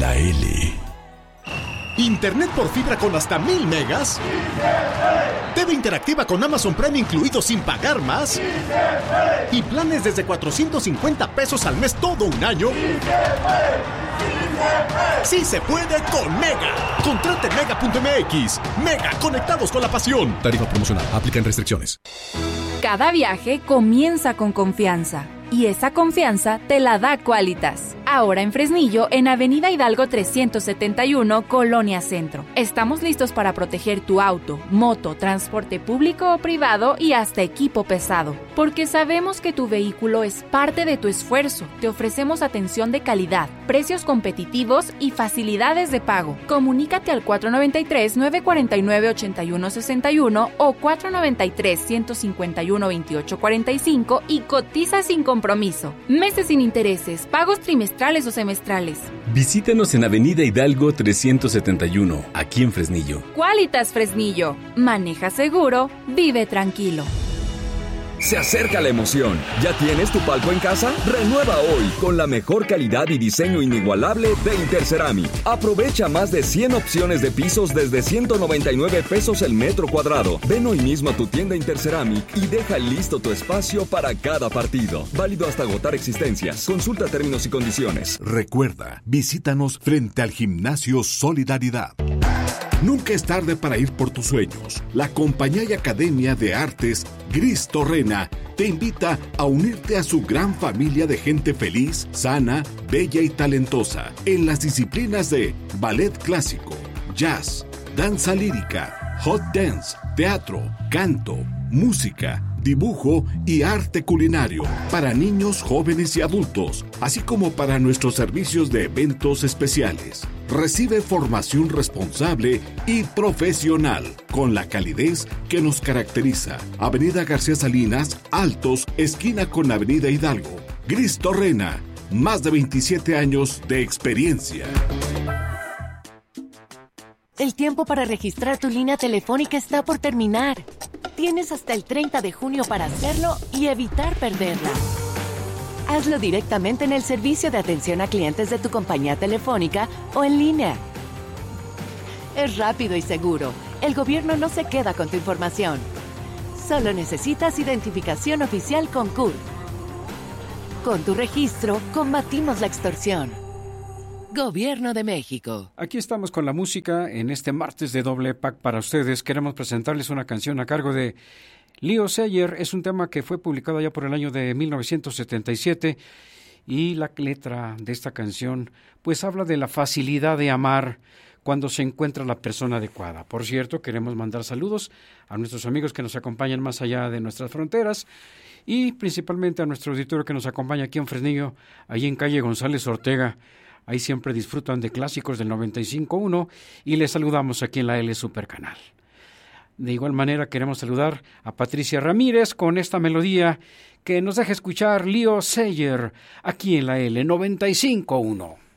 la L. Internet por fibra con hasta 1000 megas. TV interactiva con Amazon Prime incluido sin pagar más. Y planes desde 450 pesos al mes todo un año. ¡Sí se puede con Mega! Contrate en Mega.mx. Mega, conectados con la pasión. Tarifa promocional. Aplican restricciones. Cada viaje comienza con confianza. Y esa confianza te la da Quálitas. Ahora en Fresnillo, en Avenida Hidalgo 371, Colonia Centro. Estamos listos para proteger tu auto, moto, transporte público o privado y hasta equipo pesado. Porque sabemos que tu vehículo es parte de tu esfuerzo. Te ofrecemos atención de calidad, precios competitivos y facilidades de pago. Comunícate al 493-949-8161 o 493-151-2845 y cotiza sin compromiso. Meses sin intereses, pagos trimestrales o semestrales. Visítanos en Avenida Hidalgo 371, aquí en Fresnillo. Quálitas Fresnillo. Maneja seguro, vive tranquilo. Se acerca la emoción. ¿Ya tienes tu palco en casa? Renueva hoy con la mejor calidad y diseño inigualable de Interceramic. Aprovecha más de 100 opciones de pisos desde 199 pesos el metro cuadrado. Ven hoy mismo a tu tienda Interceramic y deja listo tu espacio para cada partido. Válido hasta agotar existencias. Consulta términos y condiciones. Recuerda, visítanos frente al Gimnasio Solidaridad. Nunca es tarde para ir por tus sueños. La Compañía y Academia de Artes Gris Torrena te invita a unirte a su gran familia de gente feliz, sana, bella y talentosa en las disciplinas de ballet clásico, jazz, danza lírica, hot dance, teatro, canto, música, dibujo y arte culinario para niños, jóvenes y adultos, así como para nuestros servicios de eventos especiales. Recibe formación responsable y profesional con la calidez que nos caracteriza. Avenida García Salinas, Altos, esquina con Avenida Hidalgo. Gris Torrena, más de 27 años de experiencia. El tiempo para registrar tu línea telefónica está por terminar. Tienes hasta el 30 de junio para hacerlo y evitar perderla. Hazlo directamente en el servicio de atención a clientes de tu compañía telefónica o en línea. Es rápido y seguro. El gobierno no se queda con tu información. Solo necesitas identificación oficial con CURP. Con tu registro, combatimos la extorsión. Gobierno de México. Aquí estamos con la música en este martes de doble pack para ustedes. Queremos presentarles una canción a cargo de Leo Sayer. Es un tema que fue publicado ya por el año de 1977 y la letra de esta canción pues habla de la facilidad de amar cuando se encuentra la persona adecuada. Por cierto, queremos mandar saludos a nuestros amigos que nos acompañan más allá de nuestras fronteras y principalmente a nuestro auditorio que nos acompaña aquí en Fresnillo, ahí en calle González Ortega. Ahí siempre disfrutan de clásicos del 95.1 y les saludamos aquí en la L Supercanal. De igual manera queremos saludar a Patricia Ramírez con esta melodía que nos deja escuchar Leo Sayer aquí en la L 95.1.